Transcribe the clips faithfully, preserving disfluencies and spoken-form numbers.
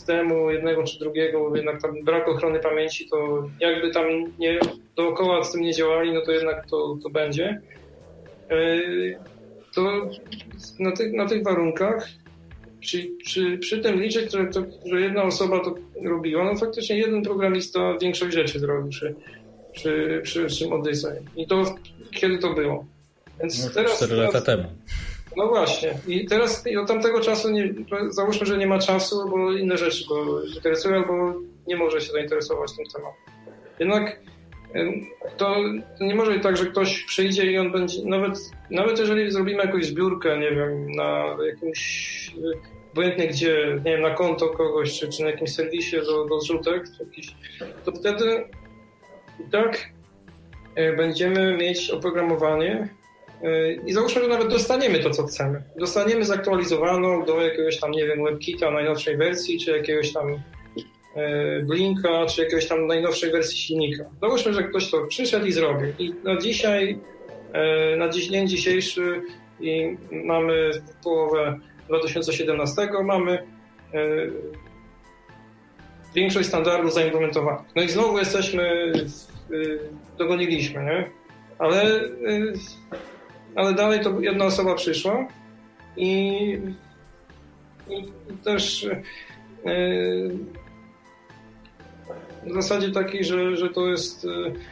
systemu jednego czy drugiego, bo jednak tam brak ochrony pamięci, to jakby tam nie, dookoła z tym nie działali, no to jednak to, to będzie. To na tych, na tych warunkach przy, przy, przy tym liczę, że, to, że jedna osoba to robiła, no faktycznie jeden programista większość rzeczy zrobił przy, przy, przy, przy Odyssey. I to kiedy to było? Więc no, teraz, cztery lata teraz, temu. No właśnie. I teraz i od tamtego czasu, nie, załóżmy, że nie ma czasu, bo inne rzeczy go interesują, albo nie może się zainteresować tym tematem. Jednak to, to nie może być tak, że ktoś przyjdzie i on będzie, nawet, nawet jeżeli zrobimy jakąś zbiórkę, nie wiem, na jakimś, obojętnie gdzie, nie wiem, na konto kogoś, czy, czy na jakimś serwisie do, do zrzutek, jakiś, to wtedy i tak będziemy mieć oprogramowanie i załóżmy, że nawet dostaniemy to, co chcemy. Dostaniemy zaktualizowaną do jakiegoś tam, nie wiem, WebKita najnowszej wersji, czy jakiegoś tam Blinka, czy jakiegoś tam najnowszej wersji silnika. Załóżmy, że ktoś to przyszedł i zrobił. I na dzisiaj, na dziś, dzień dzisiejszy i mamy połowę dwa tysiące siedemnastego, mamy większość standardów zaimplementowanych. No i znowu jesteśmy, dogoniliśmy, nie? Ale, ale dalej to jedna osoba przyszła i, i też w zasadzie taki, że, że to jest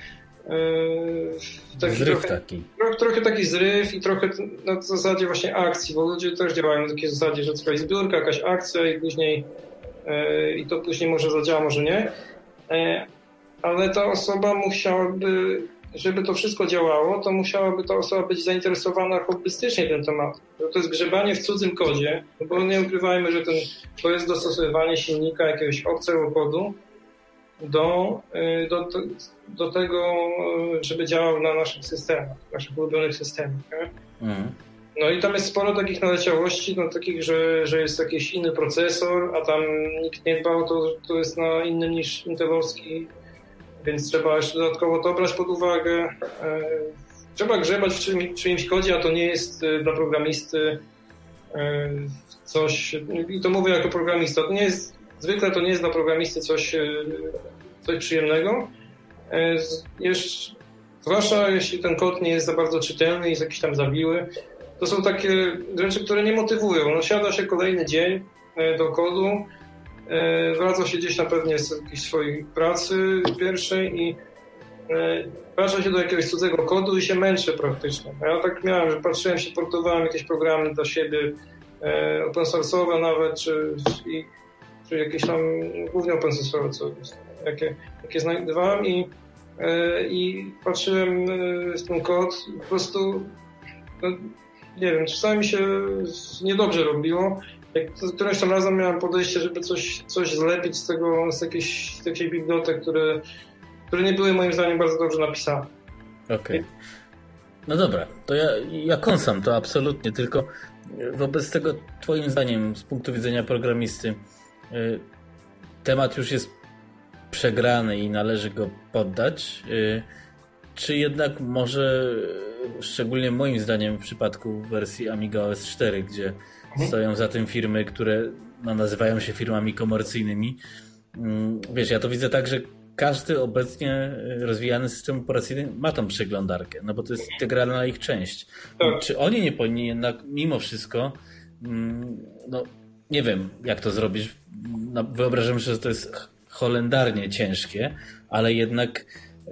taki zryw trochę, taki. Trochę, trochę taki zryw i trochę na zasadzie właśnie akcji, bo ludzie też działają na takiej zasadzie, że jakaś zbiórka, jakaś akcja i później i to później może zadziała, może nie. Ale ta osoba musiałaby, żeby to wszystko działało, to musiałaby ta osoba być zainteresowana hobbystycznie tym tematem. To jest grzebanie w cudzym kodzie, bo nie ukrywajmy, że ten, to jest dostosowywanie silnika jakiegoś obcego kodu do, do, do tego, żeby działał na naszych systemach, naszych ulubionych systemach. Mhm. No i tam jest sporo takich naleciałości, no takich, że, że jest jakiś inny procesor, a tam nikt nie dbał, to, to jest na innym niż intelowski, więc trzeba jeszcze dodatkowo to brać pod uwagę. Trzeba grzebać w czym, czyimś kodzie, a to nie jest dla programisty coś, i to mówię jako programista, to nie jest, zwykle to nie jest dla programisty coś, coś przyjemnego. Jeszcze, zwłaszcza jeśli ten kod nie jest za bardzo czytelny, jest jakiś tam zawiły. To są takie rzeczy, które nie motywują. No, siada się kolejny dzień do kodu, wraca się gdzieś na pewnie z jakiejś swojej pracy pierwszej i wraca się do jakiegoś cudzego kodu i się męczę praktycznie. Ja tak miałem, że patrzyłem się, portowałem jakieś programy dla siebie, open source'owe nawet, czy, czy, czy jakieś tam głównie open source'owe, co, jakie, jakie znajdowałem i, i patrzyłem w ten kod i po prostu no, nie wiem, czasami mi się niedobrze robiło. Jak któreś tam razem miałem podejście, żeby coś, coś zlepić z tego, z jakiejś, z jakiejś bibliotek, które, które nie były moim zdaniem bardzo dobrze napisane. Okej. Okay. No dobra, to ja, ja kąsam to absolutnie, tylko wobec tego twoim zdaniem, z punktu widzenia programisty, yy, temat już jest przegrany i należy go poddać, yy, czy jednak może, szczególnie moim zdaniem w przypadku wersji Amiga O S cztery, gdzie mhm. stoją za tym firmy, które no, nazywają się firmami komercyjnymi. Wiesz, ja to widzę tak, że każdy obecnie rozwijany system operacyjny ma tą przeglądarkę, no bo to jest integralna ich część. Tak. Czy oni nie powinni jednak mimo wszystko, no nie wiem jak to zrobić, no, wyobrażam sobie, że to jest holendarnie ciężkie, ale jednak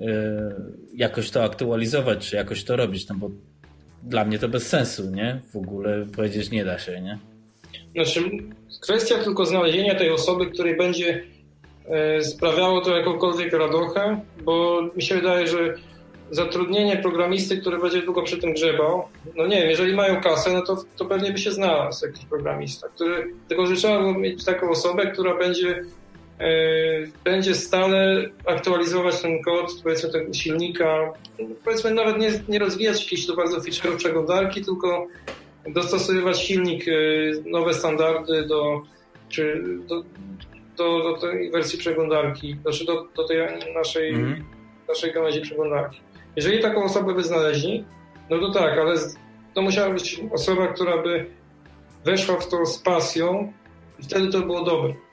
jakoś to aktualizować, czy jakoś to robić, no bo dla mnie to bez sensu, nie? W ogóle powiedzieć nie da się, nie? Znaczy, kwestia tylko znalezienia tej osoby, której będzie e, sprawiało to jakąkolwiek radochę, bo mi się wydaje, że zatrudnienie programisty, który będzie długo przy tym grzebał, no nie wiem, jeżeli mają kasę, no to, to pewnie by się znalazł jakiś programista, który, tylko że trzeba było mieć taką osobę, która będzie będzie stale aktualizować ten kod, powiedzmy tego silnika, powiedzmy nawet nie, nie rozwijać jakichś to bardzo feature'ów przeglądarki, tylko dostosowywać silnik, nowe standardy do, czy do, do, do tej wersji przeglądarki, znaczy do, do tej naszej, mm. naszej gałęzi przeglądarki. Jeżeli taką osobę by znaleźli, no to tak, ale to musiała być osoba, która by weszła w to z pasją i wtedy to było dobre.